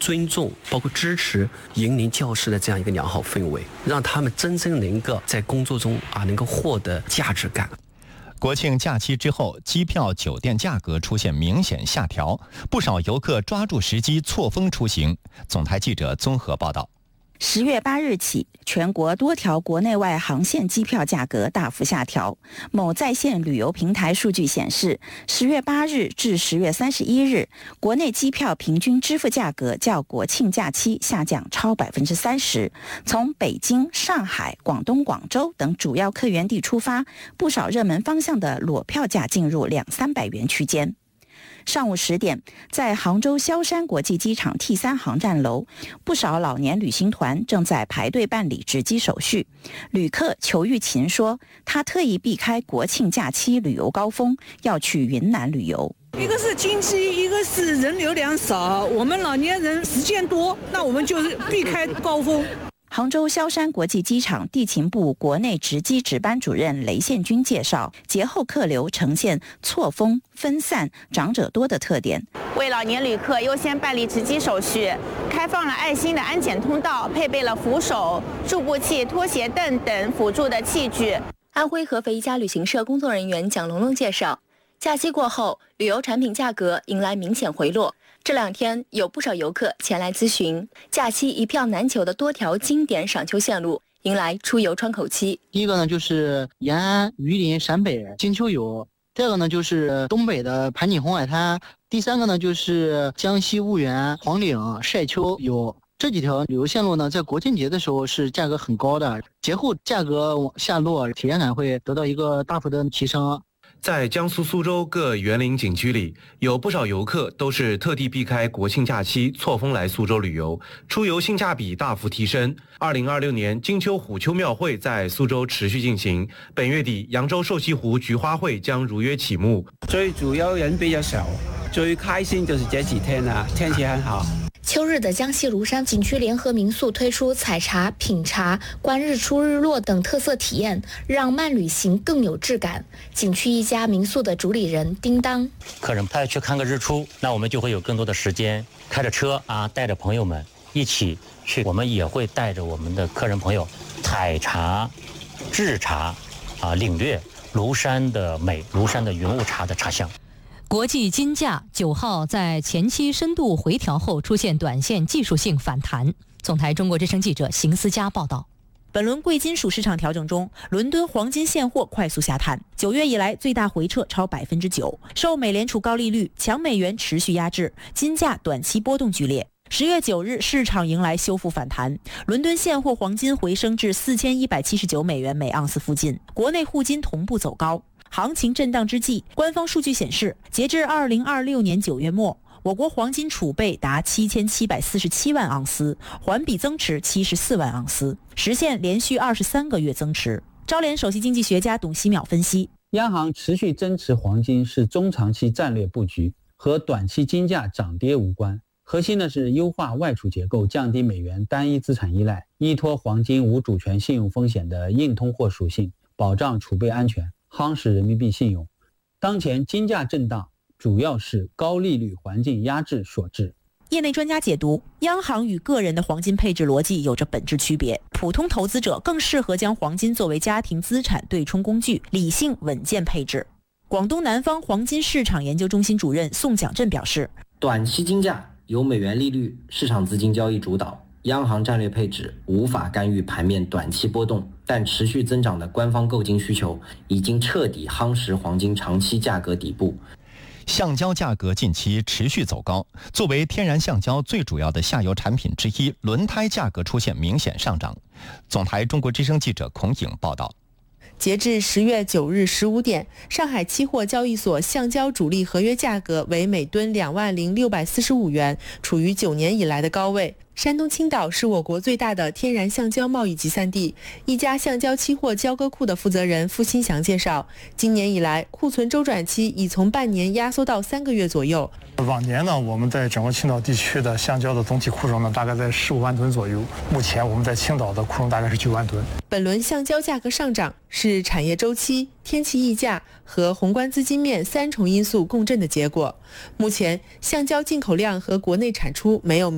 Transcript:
尊重、包括支持、引领教师的这样一个良好氛围，让他们真正能够在工作中能够获得价值感。 国庆假期之后，机票、酒店价格出现明显下调，不少游客抓住时机错峰出行。总台记者综合报道。 10月8日起，全国多条国内外航线机票价格大幅下调。某在线旅游平台数据显示，10月8日至10月31日，国内机票平均支付价格较国庆假期下降超30%。从北京、上海、广东、广州等主要客源地出发，不少热门方向的裸票价进入200-300元区间。上午10点，在杭州萧山国际机场 T3 航站楼，不少老年旅行团正在排队办理值机手续。旅客裘玉琴说，他特意避开国庆假期旅游高峰，要去云南旅游。 一个是经济，一个是人流量少，我们老年人时间多，那我们就是避开高峰。 杭州萧山国际机场地勤部国内值机值班主任雷宪军介绍，节后客流呈现错峰、分散、长者多的特点。 为老年旅客优先办理值机手续，开放了爱心的安检通道，配备了扶手、助步器、拖鞋凳等辅助的器具。 安徽合肥一家旅行社工作人员蒋龙龙介绍，假期过后，旅游产品价格迎来明显回落。这2天有不少游客前来咨询，假期一票难求的多条经典赏秋线路迎来出游窗口期。 第一个呢就是延安、榆林、陕北金秋游，第二个呢就是东北的盘锦红海滩，第三个呢就是江西婺源、黄岭晒秋游。这几条旅游线路呢，在国庆节的时候是价格很高的，节后价格往下落，体验感会得到一个大幅的提升。 在江苏苏州各园林景区里，有不少游客都是特地避开国庆假期错峰来苏州旅游，出游性价比大幅提升。2026年金秋虎丘庙会在苏州持续进行，本月底扬州瘦西湖菊花会将如约启幕。 最主要人比较少，最开心就是这几天啊，天气很好。 秋日的江西庐山景区联合民宿推出采茶、品茶、观日出日落等特色体验，让慢旅行更有质感。景区一家民宿的主理人叮当， 客人他要去看个日出，那我们就会有更多的时间开着车带着朋友们一起去，我们也会带着我们的客人朋友采茶、制茶领略庐山的美，庐山的云雾茶的茶香。 国际金价9号在前期深度回调后出现短线技术性反弹。总台中国之声记者邢思佳报道。 本轮贵金属市场调整中，伦敦黄金现货快速下探，9月以来最大回撤超9%，受美联储高利率、强美元持续压制，金价短期波动剧烈。10月9日，市场迎来修复反弹，伦敦现货黄金回升至4179美元每盎司附近，国内沪金同步走高。行情震荡之际，官方数据显示，截至2026年9月末，我国黄金储备达7747万盎司，环比增持74万盎司，实现连续23个月增持。招联首席经济学家董希淼分析， 央行持续增持黄金是中长期战略布局，和短期金价涨跌无关。核心呢是优化外储结构，降低美元单一资产依赖，依托黄金无主权信用风险的硬通货属性，保障储备安全，夯实人民币信用。当前金价震荡主要是高利率环境压制所致。 业内专家解读，央行与个人的黄金配置逻辑有着本质区别，普通投资者更适合将黄金作为家庭资产对冲工具，理性稳健配置。广东南方黄金市场研究中心主任宋蒋振表示， 短期金价由美元利率、市场资金交易主导，央行战略配置无法干预盘面短期波动，但持续增长的官方购金需求已经彻底夯实黄金长期价格底部。 橡胶价格近期持续走高，作为天然橡胶最主要的下游产品之一，轮胎价格出现明显上涨。总台中国之声记者孔颖报道。 截至10月9日15点，上海期货交易所橡胶主力合约价格为每吨20645元，处于9年以来的高位。山东青岛是我国最大的天然橡胶贸易集散地，一家橡胶期货交割库的负责人付新祥介绍，今年以来库存周转期已从半年压缩到3个月左右。 往年呢，我们在整个青岛地区的橡胶的总体库容呢，大概在15万吨左右。目前我们在青岛的库容大概是9万吨。 本轮橡胶价格上涨是产业周期、天气溢价和宏观资金面3重因素共振的结果。目前，橡胶进口量和国内产出没有